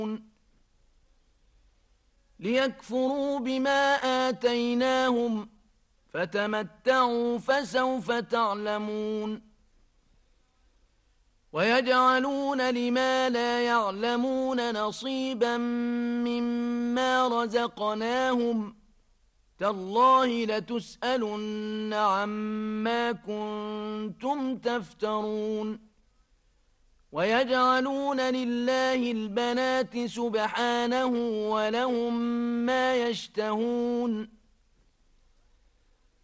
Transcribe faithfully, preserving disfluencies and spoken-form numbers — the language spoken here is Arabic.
ليكفروا بما آتيناهم فتمتعوا فسوف تعلمون ويجعلون لما لا يعلمون نصيبا مما رزقناهم تالله لتسألن عما كنتم تفترون ويجعلون لله البنات سبحانه ولهم ما يشتهون